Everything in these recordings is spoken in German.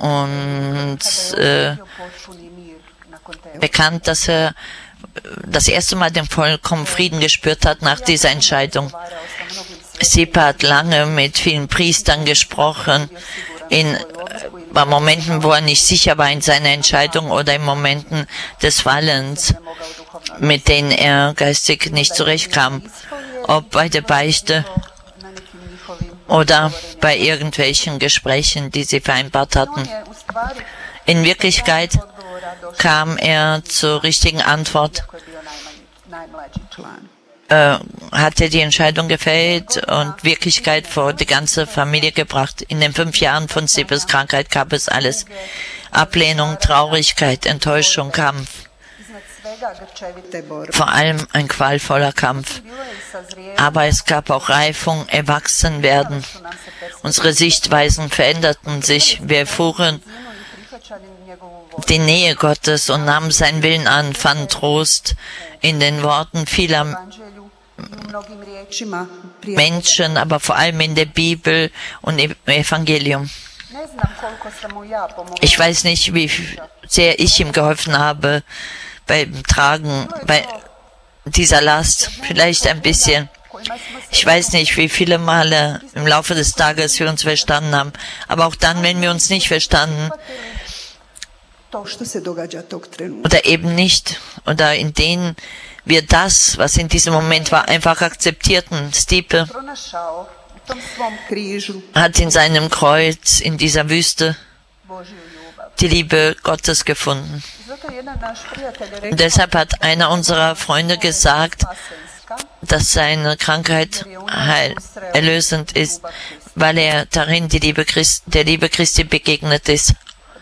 uns bekannt, dass er das erste Mal den vollkommenen Frieden gespürt hat nach dieser Entscheidung. Stipe hat lange mit vielen Priestern gesprochen, in Momenten, wo er nicht sicher war in seiner Entscheidung oder in Momenten des Fallens, mit denen er geistig nicht zurechtkam, ob bei der Beichte oder bei irgendwelchen Gesprächen, die sie vereinbart hatten. In Wirklichkeit kam er zur richtigen Antwort, hatte die Entscheidung gefällt und Wirklichkeit vor die ganze Familie gebracht. In den 5 Jahren von Stipes Krankheit gab es alles. Ablehnung, Traurigkeit, Enttäuschung, Kampf. Vor allem ein qualvoller Kampf. Aber es gab auch Reifung, Erwachsenwerden. Unsere Sichtweisen veränderten sich. Wir erfuhren die Nähe Gottes und nahmen seinen Willen an, fanden Trost in den Worten vieler Menschen, aber vor allem in der Bibel und im Evangelium. Ich weiß nicht, wie sehr ich ihm geholfen habe beim Tragen bei dieser Last. Vielleicht ein bisschen. Ich weiß nicht, wie viele Male im Laufe des Tages wir uns verstanden haben. Aber auch dann, wenn wir uns nicht verstanden oder eben nicht, oder in denen wir das, was in diesem Moment war, einfach akzeptierten. Stipe hat in seinem Kreuz, in dieser Wüste, die Liebe Gottes gefunden. Und deshalb hat einer unserer Freunde gesagt, dass seine Krankheit erlösend ist, weil er darin der Liebe Christi begegnet ist.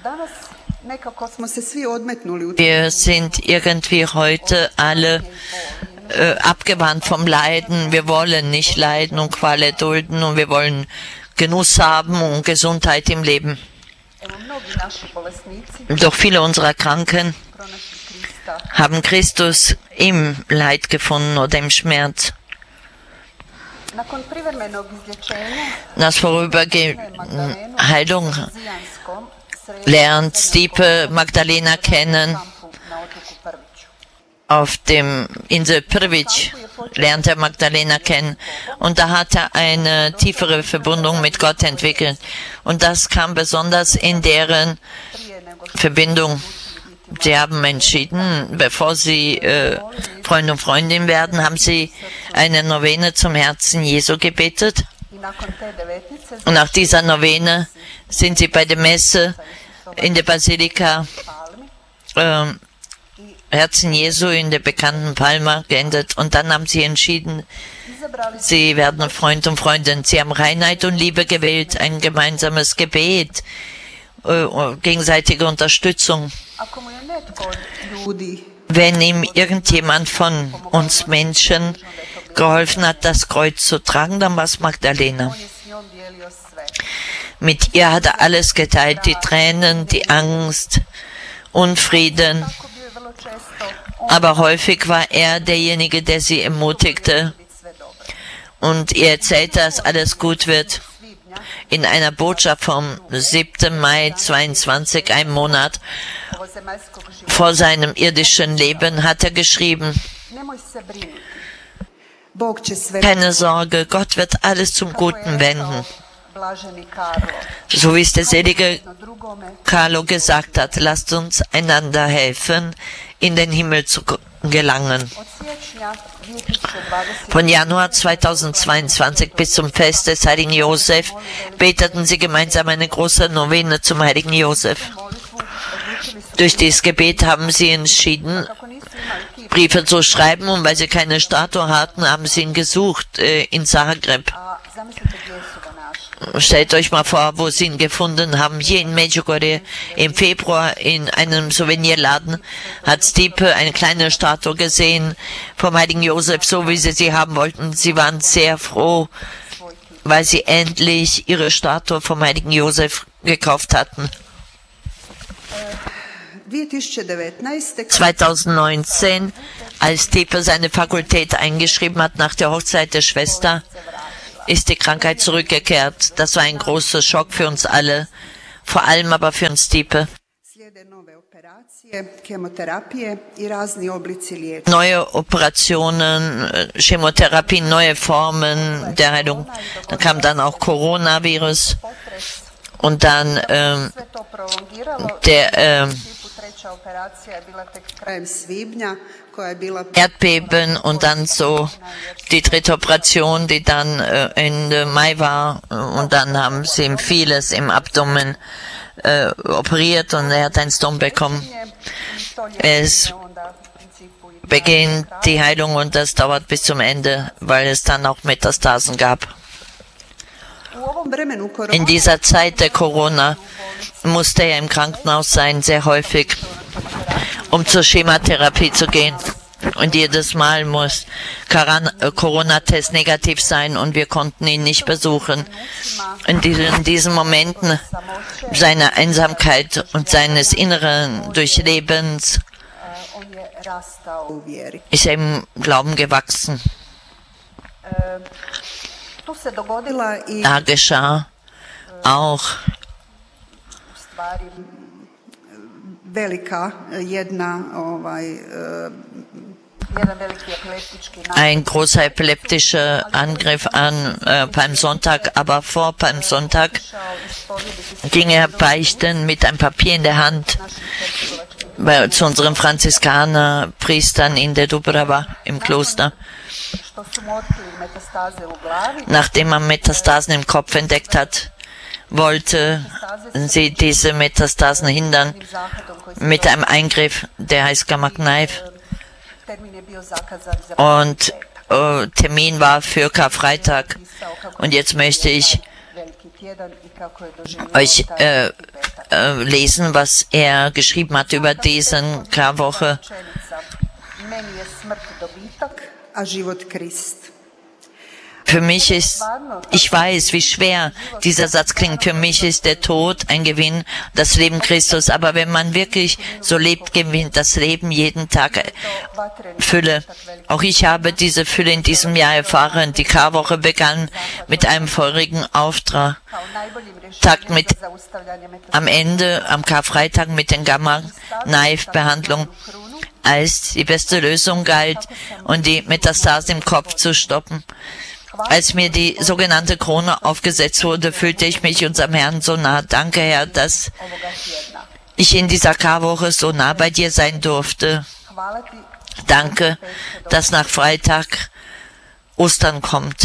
Wir sind irgendwie heute alle abgewandt vom Leiden. Wir wollen nicht leiden und Qual erdulden und wir wollen Genuss haben und Gesundheit im Leben. Doch viele unserer Kranken haben Christus im Leid gefunden oder im Schmerz. Das Vorübergehen Heilung lernt Stipe Magdalena kennen. Auf dem Insel Prvić lernt er Magdalena kennen und da hat er eine tiefere Verbindung mit Gott entwickelt. Und das kam besonders in deren Verbindung. Sie haben entschieden, bevor sie Freund und Freundin werden, haben sie eine Novene zum Herzen Jesu gebetet. Und nach dieser Novene sind sie bei der Messe in der Basilika Herzen Jesu in der bekannten Palma geendet. Und dann haben sie entschieden, sie werden Freund und Freundin. Sie haben Reinheit und Liebe gewählt, ein gemeinsames Gebet, gegenseitige Unterstützung. Wenn ihm irgendjemand von uns Menschen geholfen hat, das Kreuz zu tragen, dann war es Magdalena. Mit ihr hat er alles geteilt, die Tränen, die Angst, Unfrieden. Aber häufig war er derjenige, der sie ermutigte und ihr erzählte, dass alles gut wird. In einer Botschaft vom 7. Mai 22, einem Monat vor seinem irdischen Leben, hat er geschrieben: Keine Sorge, Gott wird alles zum Guten wenden. So wie es der selige Carlo gesagt hat, lasst uns einander helfen, in den Himmel zu gelangen. Von Januar 2022 bis zum Fest des Heiligen Josef beteten sie gemeinsam eine große Novene zum Heiligen Josef. Durch dieses Gebet haben sie entschieden, Briefe zu schreiben, und weil sie keine Statue hatten, haben sie ihn gesucht in Zagreb. Stellt euch mal vor, wo sie ihn gefunden haben. Hier in Medjugorje im Februar in einem Souvenirladen hat Stipe eine kleine Statue gesehen vom Heiligen Josef, so wie sie haben wollten. Sie waren sehr froh, weil sie endlich ihre Statue vom Heiligen Josef gekauft hatten. 2019, als Stipe seine Fakultät eingeschrieben hat nach der Hochzeit der Schwester, ist die Krankheit zurückgekehrt. Das war ein großer Schock für uns alle. vor allem aber für uns Stipe. Neue Operationen, Chemotherapien, neue Formen der Heilung. Da kam dann auch Coronavirus und dann der Erdbeben und dann so die dritte Operation, die dann Ende Mai war, und dann haben sie ihm vieles im Abdomen operiert und er hat einen Stone bekommen. Es beginnt die Heilung und das dauert bis zum Ende, weil es dann auch Metastasen gab. In dieser Zeit der Corona musste er im Krankenhaus sein, sehr häufig, um zur Chemotherapie zu gehen. Und jedes Mal muss Corona-Test negativ sein und wir konnten ihn nicht besuchen. In diesen Momenten seiner Einsamkeit und seines inneren Durchlebens ist er im Glauben gewachsen. Da geschah auch ein großer epileptischer Angriff an Palmsonntag, aber vor Palmsonntag ging er beichten mit einem Papier in der Hand zu unseren Franziskanerpriestern in der Dubrava im Kloster. Nachdem man Metastasen im Kopf entdeckt hat, wollte sie diese Metastasen hindern mit einem Eingriff, der heißt Gamma Knife. Und Termin war für Karfreitag. Und jetzt möchte ich euch lesen, was er geschrieben hat über diesen Karwoche. Für mich ist, ich weiß, wie schwer dieser Satz klingt, für mich ist der Tod ein Gewinn, das Leben Christus. Aber wenn man wirklich so lebt, gewinnt das Leben jeden Tag Fülle. Auch ich habe diese Fülle in diesem Jahr erfahren. Die Karwoche begann mit einem feurigen Auftrag. Am Ende, am Karfreitag mit den Gamma-Knife-Behandlung, als die beste Lösung galt und die Metastase im Kopf zu stoppen. Als mir die sogenannte Krone aufgesetzt wurde, fühlte ich mich unserem Herrn so nah. Danke, Herr, dass ich in dieser Karwoche so nah bei dir sein durfte. Danke, dass nach Freitag Ostern kommt.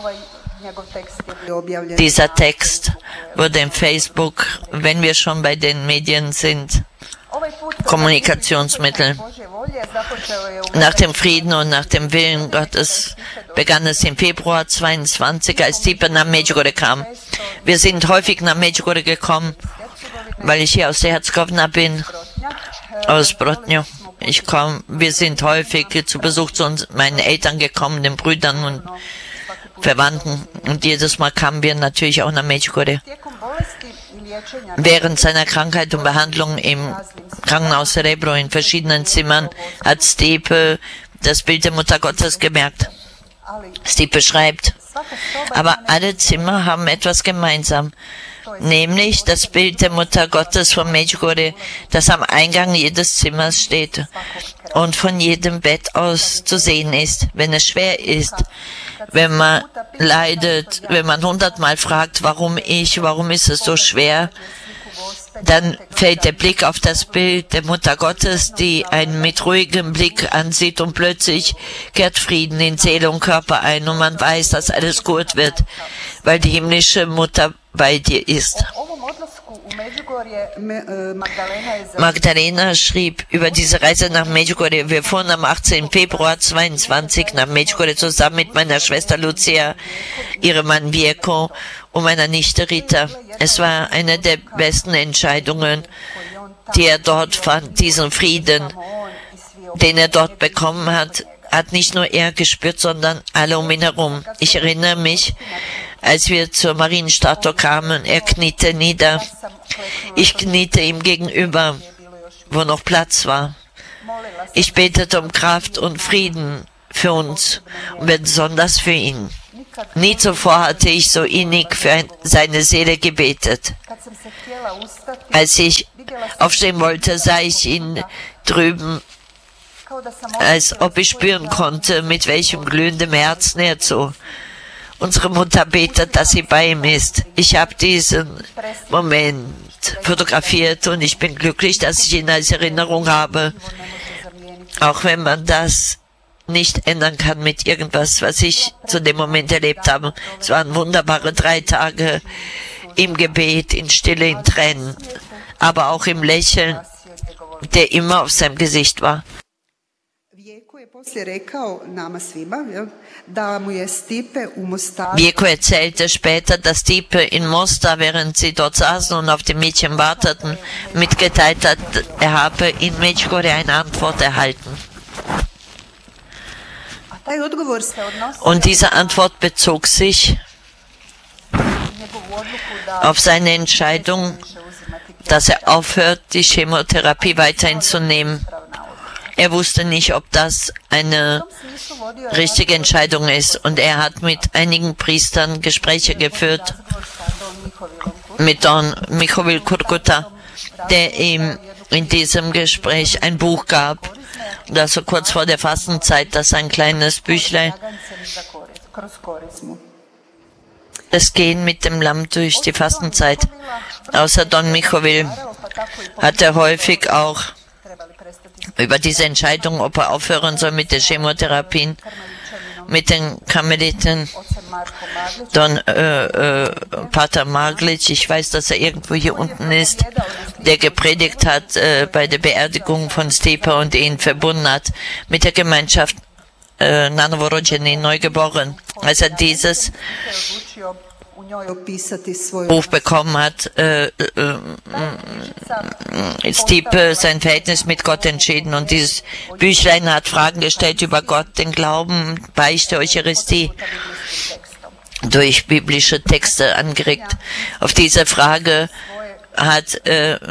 Dieser Text wurde im Facebook, wenn wir schon bei den Medien sind, Kommunikationsmittel. Nach dem Frieden und nach dem Willen Gottes begann es im Februar 22, als Stipe nach Medjugorje kam. Wir sind häufig nach Medjugorje gekommen, weil ich hier aus der Herzgovna bin, aus Brodnjo. Wir sind häufig zu Besuch zu meinen Eltern gekommen, den Brüdern und Verwandten. Und jedes Mal kamen wir natürlich auch nach Medjugorje. Während seiner Krankheit und Behandlung im Krankenhaus Rebro in verschiedenen Zimmern hat Stipe das Bild der Mutter Gottes gemerkt. Stipe schreibt, aber alle Zimmer haben etwas gemeinsam, nämlich das Bild der Mutter Gottes von Medjugorje, das am Eingang jedes Zimmers steht und von jedem Bett aus zu sehen ist, wenn es schwer ist. Wenn man leidet, wenn man 100-mal fragt, warum ist es so schwer, dann fällt der Blick auf das Bild der Mutter Gottes, die einen mit ruhigem Blick ansieht und plötzlich kehrt Frieden in Seele und Körper ein und man weiß, dass alles gut wird, weil die himmlische Mutter bei dir ist. Magdalena schrieb über diese Reise nach Medjugorje. Wir fuhren am 18. Februar 22 nach Medjugorje zusammen mit meiner Schwester Lucia, ihrem Mann Vierko und meiner Nichte Rita. Es war eine der besten Entscheidungen, die er dort fand. Diesen Frieden, den er dort bekommen hat, hat nicht nur er gespürt, sondern alle um ihn herum. Ich erinnere mich, als wir zur Marienstatue kamen, er kniete nieder. Ich kniete ihm gegenüber, wo noch Platz war. Ich betete um Kraft und Frieden für uns und besonders für ihn. Nie zuvor hatte ich so innig für seine Seele gebetet. Als ich aufstehen wollte, sah ich ihn drüben, als ob ich spüren konnte, mit welchem glühenden Herzen er zu. Unsere Mutter betet, dass sie bei ihm ist. Ich habe diesen Moment fotografiert und ich bin glücklich, dass ich ihn als Erinnerung habe. Auch wenn man das nicht ändern kann mit irgendwas, was ich zu dem Moment erlebt habe. Es waren wunderbare 3 Tage im Gebet, in Stille, in Tränen, aber auch im Lächeln, der immer auf seinem Gesicht war. Vjeko erzählte später, dass Stipe in Mostar, während sie dort saßen und auf dem Mädchen warteten, mitgeteilt hat, er habe in Međugorje eine Antwort erhalten. Und diese Antwort bezog sich auf seine Entscheidung, dass er aufhört, die Chemotherapie weiterhin zu nehmen. Er wusste nicht, ob das eine richtige Entscheidung ist. Und er hat mit einigen Priestern Gespräche geführt, mit Don Mihovil Kurkuta, der ihm in diesem Gespräch ein Buch gab. Das so kurz vor der Fastenzeit, das ist ein kleines Büchlein. Das Gehen mit dem Lamm durch die Fastenzeit. Außer Don Mihovil hat er häufig auch über diese Entscheidung, ob er aufhören soll mit der Chemotherapien, mit den Karmeliten, Don Pater Maglic, ich weiß, dass er irgendwo hier unten ist, der gepredigt hat bei der Beerdigung von Stipe und ihn verbunden hat mit der Gemeinschaft Nanovorodjeni, Neugeboren. Als er dieses Buch bekommen hat, Stipe sein Verhältnis mit Gott entschieden und dieses Büchlein hat Fragen gestellt über Gott, den Glauben, Beichte, Eucharistie, durch biblische Texte angeregt. Auf diese Frage hat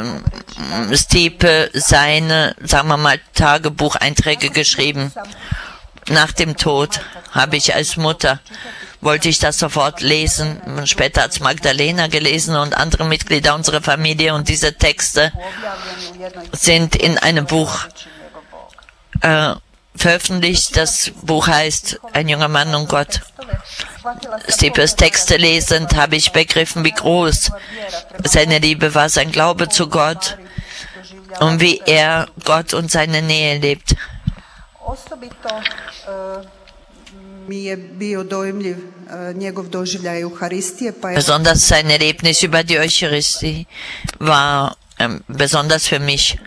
Stipe seine, sagen wir mal, Tagebucheinträge geschrieben. Nach dem Tod habe ich als Mutter, wollte ich das sofort lesen. Später hat es Magdalena gelesen und andere Mitglieder unserer Familie. Und diese Texte sind in einem Buch veröffentlicht. Das Buch heißt Ein junger Mann und Gott. Stipes Texte lesend habe ich begriffen, wie groß seine Liebe war, sein Glaube zu Gott und wie er Gott und seine Nähe lebt. Besonders sein Erlebnis über die Eucharistie war besonders für mich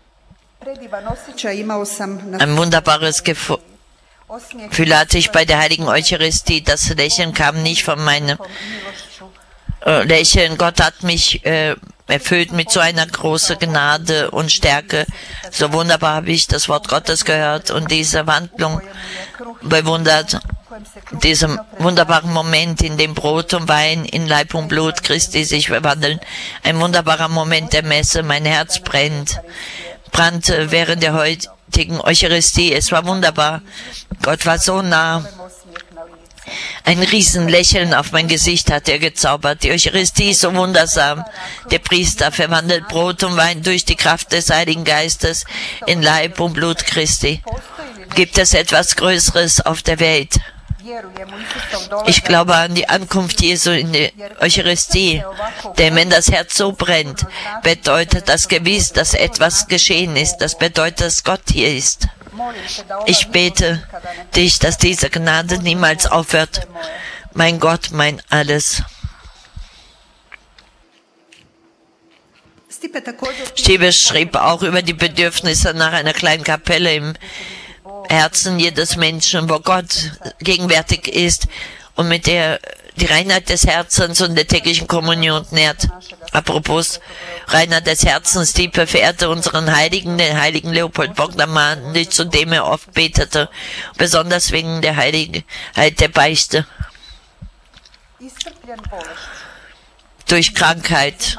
ein wunderbares Gefühl hatte ich bei der heiligen Eucharistie. Das Lächeln kam nicht von meinem Lächeln. Gott hat mich erfüllt mit so einer großen Gnade und Stärke. So wunderbar habe ich das Wort Gottes gehört und diese Wandlung bewundert. Diesem wunderbaren Moment, in dem Brot und Wein in Leib und Blut Christi sich verwandeln. Ein wunderbarer Moment der Messe. Mein Herz brannte während der heutigen Eucharistie. Es war wunderbar. Gott war so nah. Ein Riesenlächeln auf mein Gesicht hat er gezaubert. Die Eucharistie ist so wundersam. Der Priester verwandelt Brot und Wein durch die Kraft des Heiligen Geistes in Leib und Blut Christi. Gibt es etwas Größeres auf der Welt? Ich glaube an die Ankunft Jesu in der Eucharistie, denn wenn das Herz so brennt, bedeutet das gewiss, dass etwas geschehen ist. Das bedeutet, dass Gott hier ist. Ich bete dich, dass diese Gnade niemals aufhört. Mein Gott, mein Alles. Stipe schrieb auch über die Bedürfnisse nach einer kleinen Kapelle im Herzen jedes Menschen, wo Gott gegenwärtig ist und mit der die Reinheit des Herzens und der täglichen Kommunion nährt. Apropos Reinheit des Herzens, Stipe verehrte unseren Heiligen, den heiligen Leopold Bogdan, zu dem er oft betete, besonders wegen der Heiligkeit der Beichte. Durch Krankheit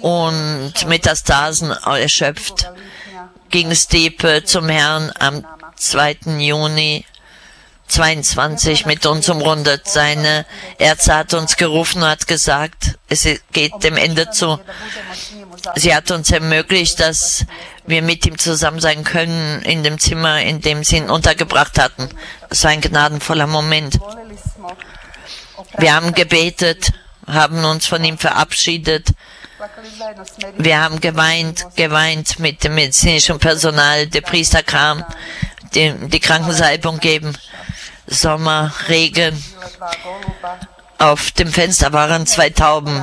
und Metastasen erschöpft ging Stipe zum Herrn am 2. Juni 22 mit uns umrundet. Seine Ärzte hat uns gerufen und hat gesagt, es geht dem Ende zu. Sie hat uns ermöglicht, dass wir mit ihm zusammen sein können in dem Zimmer, in dem sie ihn untergebracht hatten. Es war ein gnadenvoller Moment. Wir haben gebetet, haben uns von ihm verabschiedet. Wir haben geweint mit dem medizinischen Personal. Der Priester kam, die Krankensalbung geben. Sommer, Regen. Auf dem Fenster waren 2 Tauben.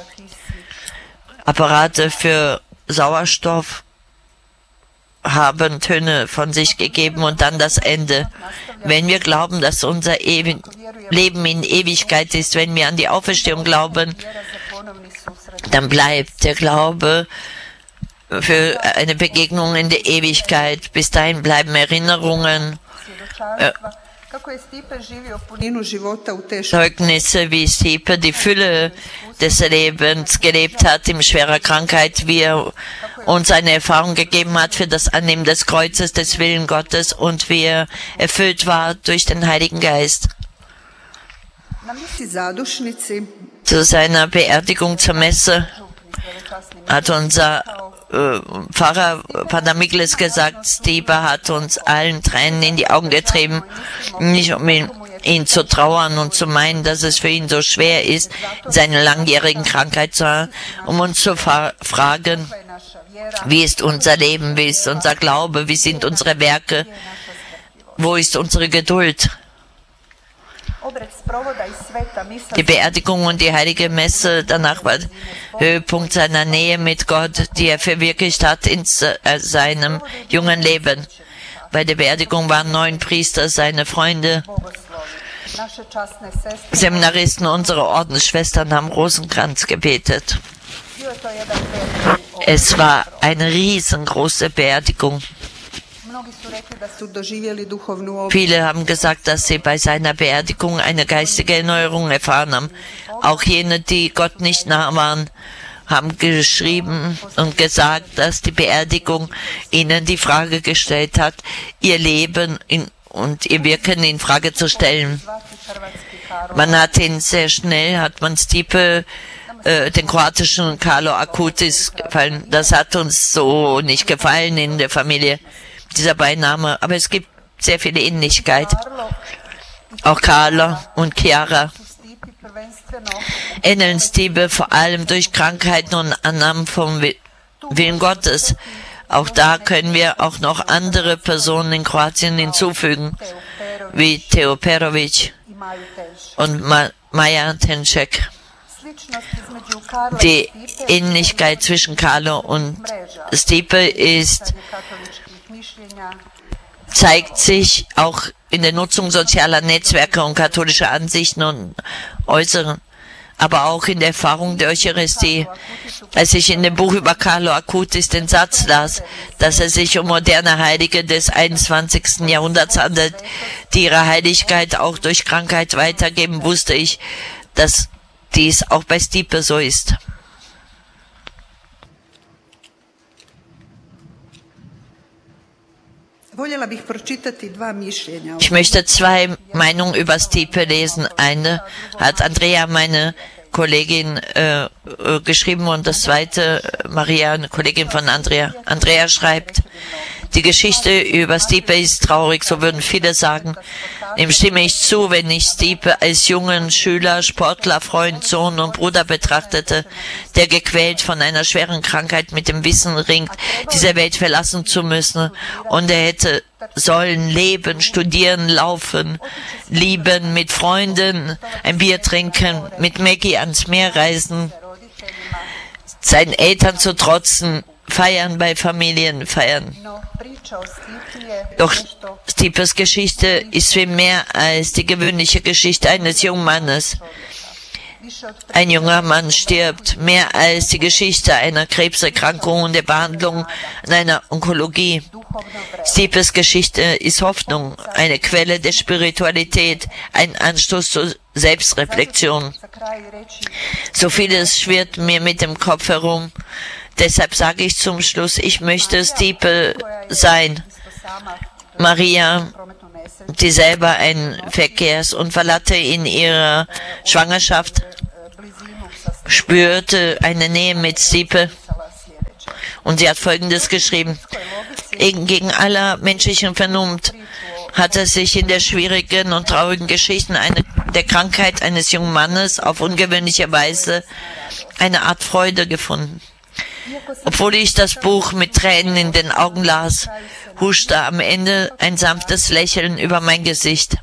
Apparate für Sauerstoff haben Töne von sich gegeben und dann das Ende. Wenn wir glauben, dass unser Leben in Ewigkeit ist, wenn wir an die Auferstehung glauben, dann bleibt der Glaube für eine Begegnung in der Ewigkeit. Bis dahin bleiben Erinnerungen, Zeugnisse, wie Stipe die Fülle des Lebens gelebt hat in schwerer Krankheit, wie er uns eine Erfahrung gegeben hat für das Annehmen des Kreuzes, des Willen Gottes und wie er erfüllt war durch den Heiligen Geist. Zu seiner Beerdigung zur Messe hat unser Pfarrer Pater Mikles gesagt, Stipe hat uns allen Tränen in die Augen getrieben, nicht um ihn zu trauern und zu meinen, dass es für ihn so schwer ist, in seiner langjährigen Krankheit zu haben, um uns zu fragen, wie ist unser Leben, wie ist unser Glaube, wie sind unsere Werke, wo ist unsere Geduld. Die Beerdigung und die heilige Messe danach war Höhepunkt seiner Nähe mit Gott, die er verwirklicht hat in seinem jungen Leben. Bei der Beerdigung waren 9 Priester, seine Freunde, Seminaristen, unsere Ordensschwestern haben Rosenkranz gebetet. Es war eine riesengroße Beerdigung. Viele haben gesagt, dass sie bei seiner Beerdigung eine geistige Erneuerung erfahren haben. Auch jene, die Gott nicht nah waren, haben geschrieben und gesagt, dass die Beerdigung ihnen die Frage gestellt hat, ihr Leben und ihr Wirken in Frage zu stellen. Man hat ihn sehr schnell, hat man Stipe, den kroatischen Carlo Acutis gefallen. Das hat uns so nicht gefallen in der Familie, dieser Beiname. Aber es gibt sehr viele Ähnlichkeit. Auch Carlo und Chiara ähneln Stipe vor allem durch Krankheiten und Annahmen vom Willen Gottes. Auch da können wir auch noch andere Personen in Kroatien hinzufügen, wie Teo Perovic und Maja Tenček. Die Ähnlichkeit zwischen Carlo und Stipe zeigt sich auch in der Nutzung sozialer Netzwerke und katholischer Ansichten und Äußeren, aber auch in der Erfahrung der Eucharistie. Als ich in dem Buch über Carlo Acutis den Satz las, dass es sich um moderne Heilige des 21. Jahrhunderts handelt, die ihre Heiligkeit auch durch Krankheit weitergeben, wusste ich, dass dies auch bei Stipe so ist. Ich möchte 2 Meinungen über Stipe lesen. Eine hat Andrea, meine Kollegin, geschrieben und das zweite Maria, eine Kollegin von Andrea. Andrea schreibt, die Geschichte über Stipe ist traurig, so würden viele sagen. Dem stimme ich zu, wenn ich Stipe als jungen Schüler, Sportler, Freund, Sohn und Bruder betrachtete, der gequält von einer schweren Krankheit mit dem Wissen ringt, diese Welt verlassen zu müssen, und er hätte sollen leben, studieren, laufen, lieben, mit Freunden ein Bier trinken, mit Maggie ans Meer reisen, seinen Eltern zu trotzen, feiern bei Familien, feiern. Doch Stipes Geschichte ist viel mehr als die gewöhnliche Geschichte eines jungen Mannes. Ein junger Mann stirbt, mehr als die Geschichte einer Krebserkrankung und der Behandlung an einer Onkologie. Stipes Geschichte ist Hoffnung, eine Quelle der Spiritualität, ein Anstoß zur Selbstreflexion. So vieles schwirrt mir mit dem Kopf herum. Deshalb sage ich zum Schluss, ich möchte Stipe sein. Maria, die selber einen Verkehrsunfall hatte in ihrer Schwangerschaft, spürte eine Nähe mit Stipe. Und sie hat Folgendes geschrieben: Gegen aller menschlichen Vernunft hat es sich in der schwierigen und traurigen Geschichte der Krankheit eines jungen Mannes auf ungewöhnliche Weise eine Art Freude gefunden. Obwohl ich das Buch mit Tränen in den Augen las, huschte am Ende ein sanftes Lächeln über mein Gesicht.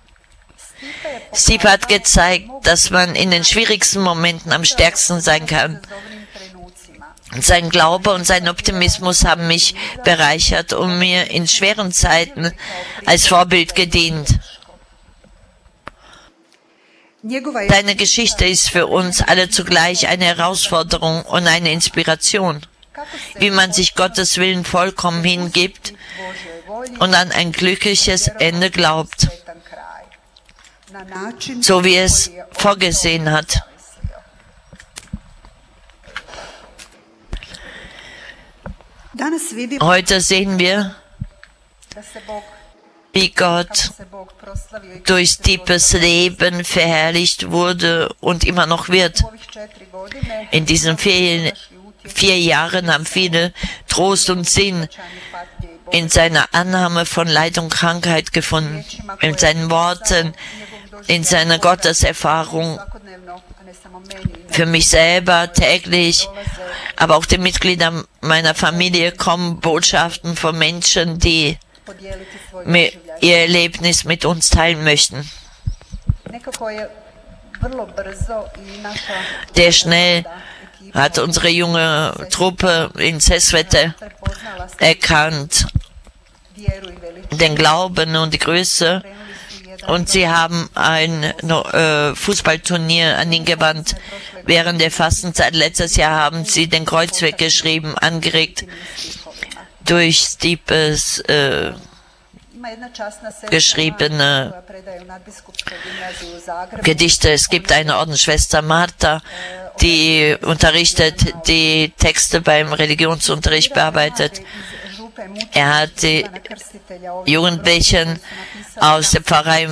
Stipe hat gezeigt, dass man in den schwierigsten Momenten am stärksten sein kann. Sein Glaube und sein Optimismus haben mich bereichert und mir in schweren Zeiten als Vorbild gedient. Deine Geschichte ist für uns alle zugleich eine Herausforderung und eine Inspiration, wie man sich Gottes Willen vollkommen hingibt und an ein glückliches Ende glaubt, so wie es vorgesehen hat. Heute sehen wir, wie Gott durch Stipes Leben verherrlicht wurde und immer noch wird. In diesen 4 Jahren haben viele Trost und Sinn in seiner Annahme von Leid und Krankheit gefunden, in seinen Worten, in seiner Gotteserfahrung. Für mich selber täglich, aber auch den Mitgliedern meiner Familie kommen Botschaften von Menschen, die ihr Erlebnis mit uns teilen möchten. Sehr schnell hat unsere junge Truppe in Sesvete erkannt den Glauben und die Größe, und sie haben ein Fußballturnier an ihn gewandt. Während der Fastenzeit letztes Jahr haben sie den Kreuzweg geschrieben, angeregt durch Stipes geschriebene Gedichte. Es gibt eine Ordensschwester Martha, die unterrichtet, die Texte beim Religionsunterricht bearbeitet. Er hat die Jugendlichen aus der Pfarrei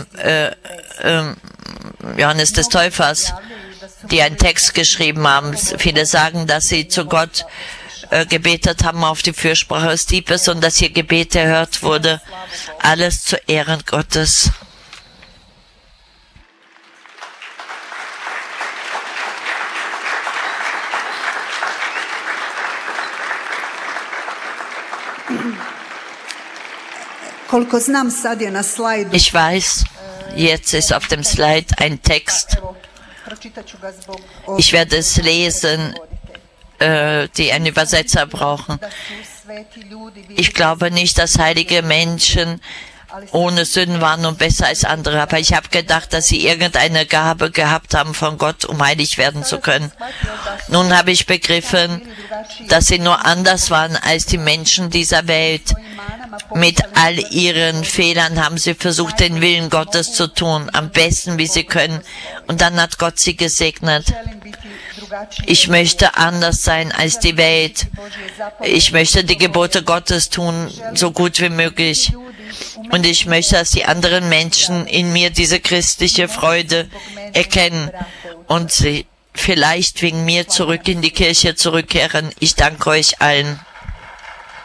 Johannes des Täufers, die einen Text geschrieben haben. Viele sagen, dass sie zu Gott gebetet haben auf die Fürsprache Stipes und dass ihr Gebet erhört wurde. Alles zu Ehren Gottes. Ich weiß, jetzt ist auf dem Slide ein Text. Ich werde es lesen, die einen Übersetzer brauchen. Ich glaube nicht, dass heilige Menschen ohne Sünden waren und besser als andere, aber ich habe gedacht, dass sie irgendeine Gabe gehabt haben von Gott, um heilig werden zu können. Nun habe ich begriffen, dass sie nur anders waren als die Menschen dieser Welt. Mit all ihren Fehlern haben sie versucht, den Willen Gottes zu tun, am besten, wie sie können. Und dann hat Gott sie gesegnet. Ich möchte anders sein als die Welt. Ich möchte die Gebote Gottes tun, so gut wie möglich. Und ich möchte, dass die anderen Menschen in mir diese christliche Freude erkennen und sie vielleicht wegen mir zurück in die Kirche zurückkehren. Ich danke euch allen.